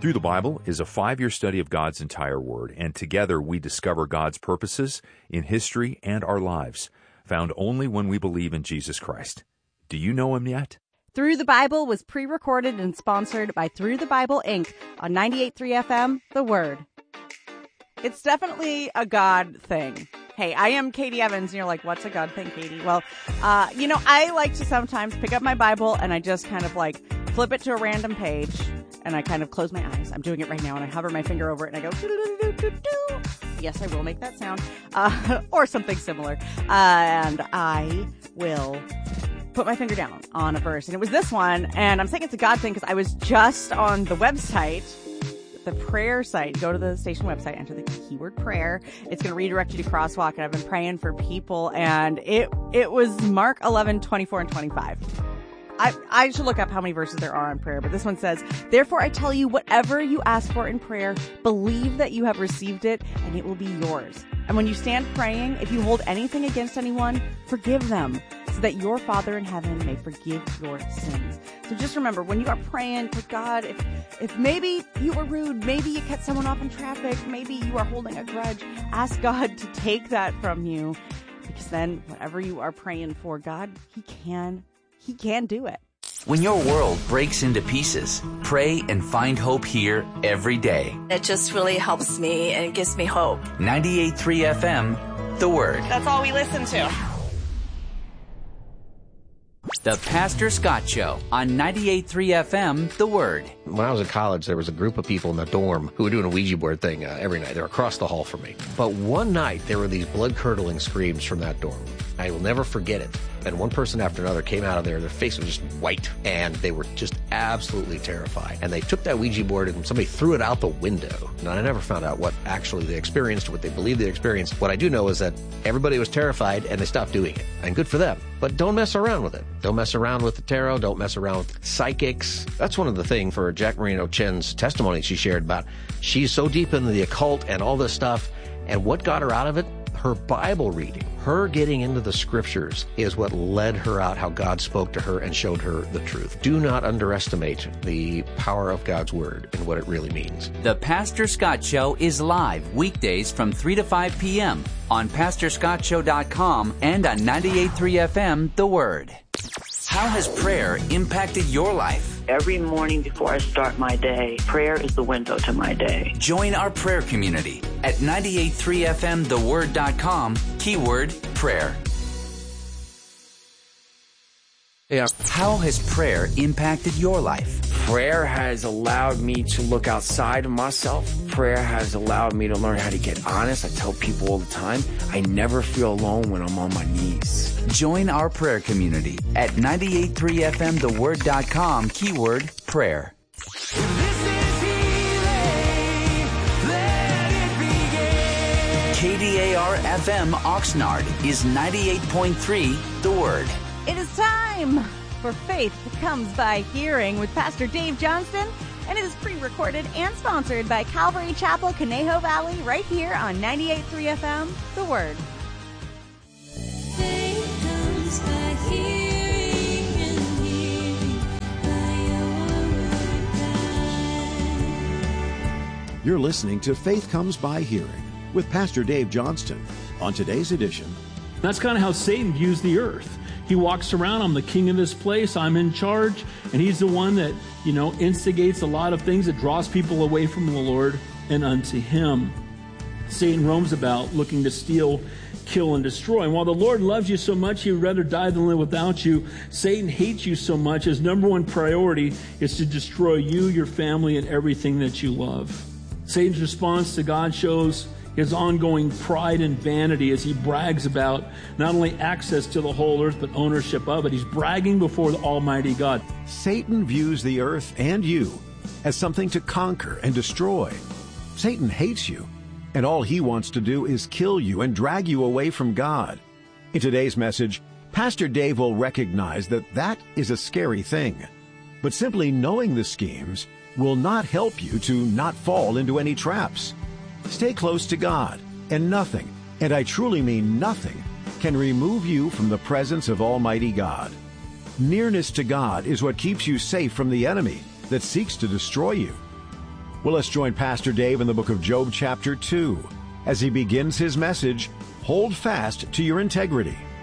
Through the Bible is a 5-year study of God's entire Word, and together we discover God's purposes in history and our lives, found only when we believe in Jesus Christ. Do you know Him yet? Through the Bible was pre-recorded and sponsored by Through the Bible, Inc. on 98.3 FM, The Word. It's definitely a God thing. Hey, I am Katie Evans, and you're like, what's a God thing, Katie? Well, I like to sometimes pick up my Bible, and I just kind of flip it to a random page, and I kind of close my eyes. I'm doing it right now, and I hover my finger over it, and I go, doo-doo-doo-doo-doo. Yes, I will make that sound, or something similar, and I will put my finger down on a verse, and it was this one, and I'm saying it's a God thing because I was just on the website, the prayer site. Go to the station website, enter the keyword prayer. It's going to redirect you to Crosswalk, and I've been praying for people, and it was Mark 11, 24, and 25. I should look up how many verses there are on prayer, but this one says, "Therefore I tell you, whatever you ask for in prayer, believe that you have received it, and it will be yours. And when you stand praying, if you hold anything against anyone, forgive them, so that your Father in heaven may forgive your sins." So just remember, when you are praying to God, if maybe you were rude, maybe you cut someone off in traffic, maybe you are holding a grudge, ask God to take that from you, because then whatever you are praying for, God, He can do it. When your world breaks into pieces, pray and find hope here every day. It just really helps me and it gives me hope. 98.3 FM, The Word. That's all we listen to. The Pastor Scott Show on 98.3 FM, The Word. When I was in college, there was a group of people in the dorm who were doing a Ouija board thing every night. They were across the hall from me. But one night, there were these blood-curdling screams from that dorm. I will never forget it. And one person after another came out of there. Their face was just white, and they were just absolutely terrified. And they took that Ouija board, and somebody threw it out the window. And I never found out what actually they experienced or what they believed they experienced. What I do know is that everybody was terrified, and they stopped doing it. And good for them. But don't mess around with it. Don't mess around with the tarot. Don't mess around with psychics. That's one of the things for Jack Marino Chen's testimony she shared about. She's so deep into the occult and all this stuff. And what got her out of it? Her Bible reading, her getting into the scriptures is what led her out, how God spoke to her and showed her the truth. Do not underestimate the power of God's Word and what it really means. The Pastor Scott Show is live weekdays from 3 to 5 p.m. on PastorScottShow.com and on 98.3 FM, The Word. How has prayer impacted your life? Every morning before I start my day, prayer is the window to my day. Join our prayer community at 98.3FMTheWord.com, keyword prayer. Yeah. How has prayer impacted your life? Prayer has allowed me to look outside of myself. Prayer has allowed me to learn how to get honest. I tell people all the time, I never feel alone when I'm on my knees. Join our prayer community at 98.3FMTheWord.com, keyword prayer. KDAR-FM Oxnard is 98.3 The Word. It is time for Faith That Comes by Hearing with Pastor Dave Johnston, and it is pre-recorded and sponsored by Calvary Chapel, Conejo Valley, right here on 98.3 FM, The Word. Faith comes by hearing, and hearing by your word. You're listening to Faith Comes by Hearing with Pastor Dave Johnston. On today's edition, that's kind of how Satan views the earth. He walks around, I'm the king of this place, I'm in charge, and he's the one that, instigates a lot of things that draws people away from the Lord and unto him. Satan roams about looking to steal, kill, and destroy. And while the Lord loves you so much, he would rather die than live without you, Satan hates you so much. His number one priority is to destroy you, your family, and everything that you love. Satan's response to God shows his ongoing pride and vanity as he brags about not only access to the whole earth, but ownership of it. He's bragging before the Almighty God. Satan views the earth and you as something to conquer and destroy. Satan hates you, and all he wants to do is kill you and drag you away from God. In today's message, Pastor Dave will recognize that is a scary thing. But simply knowing the schemes will not help you to not fall into any traps. Stay close to God, and nothing, and I truly mean nothing, can remove you from the presence of Almighty God. Nearness to God is what keeps you safe from the enemy that seeks to destroy you. Well, let's join Pastor Dave in the book of Job chapter 2 as he begins his message, Hold Fast to Your Integrity.